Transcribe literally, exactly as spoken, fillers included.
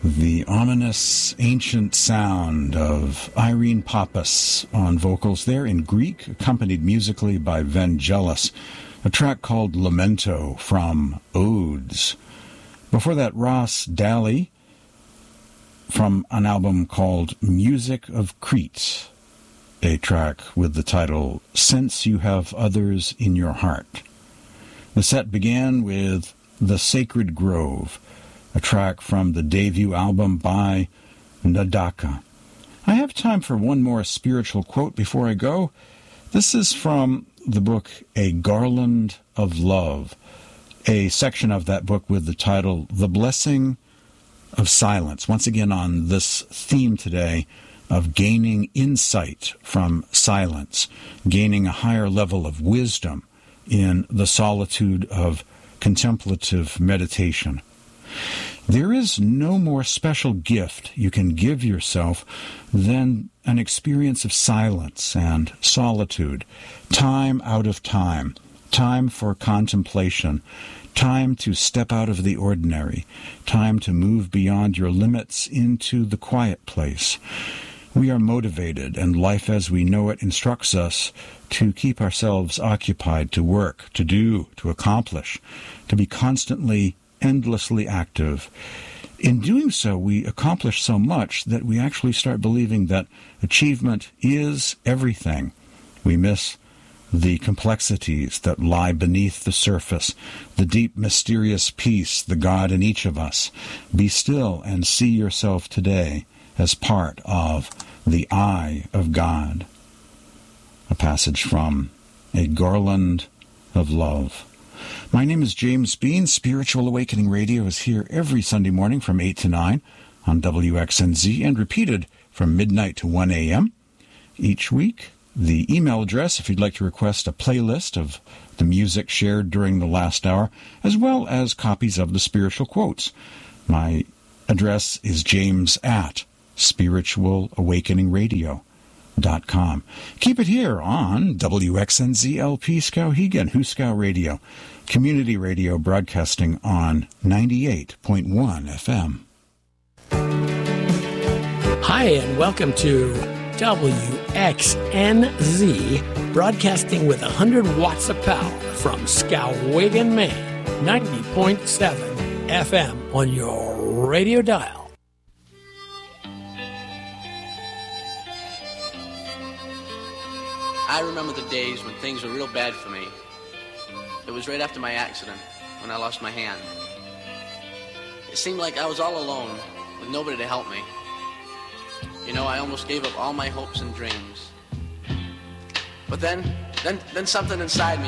The ominous ancient sound of Irene Pappas on vocals there in Greek, accompanied musically by Vangelis, a track called Lamento from Odes. Before that, Ross Daly from an album called Music of Crete, a track with the title Since You Have Others in Your Heart. The set began with The Sacred Grove, a track from the debut album by Nadaka. I have time for one more spiritual quote before I go. This is from the book A Garland of Love, a section of that book with the title The Blessing of Silence. Once again on this theme today of gaining insight from silence, gaining a higher level of wisdom in the solitude of contemplative meditation. There is no more special gift you can give yourself than an experience of silence and solitude, time out of time, time for contemplation, time to step out of the ordinary, time to move beyond your limits into the quiet place. We are motivated, and life as we know it instructs us to keep ourselves occupied, to work, to do, to accomplish, to be constantly endlessly active. In doing so, we accomplish so much that we actually start believing that achievement is everything. We miss the complexities that lie beneath the surface, the deep, mysterious peace, the God in each of us. Be still and see yourself today as part of the eye of God. A passage from A Garland of Love. My name is James Bean. Spiritual Awakening Radio is here every Sunday morning from eight to nine on W X N Z and repeated from midnight to one a.m. each week. The email address, if you'd like to request a playlist of the music shared during the last hour, as well as copies of the spiritual quotes. My address is james at spiritual awakening radio dot com. Keep it here on W X N Z L P Skowhegan, Huskow Radio, community radio broadcasting on ninety-eight point one F M. Hi, and welcome to W X N Z, broadcasting with one hundred watts of power from Skowhegan, Maine, ninety point seven F M on your radio dial. I remember the days when things were real bad for me. It was right after my accident, when I lost my hand. It seemed like I was all alone, with nobody to help me. You know, I almost gave up all my hopes and dreams. But then, then, then something inside me